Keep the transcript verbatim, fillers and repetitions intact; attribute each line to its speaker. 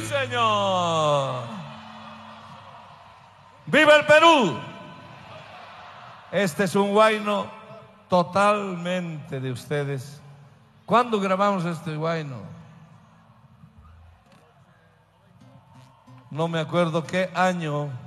Speaker 1: señor! ¡Viva el Perú! Este es un huayno totalmente de ustedes. ¿Cuándo grabamos este huayno? No me acuerdo qué año.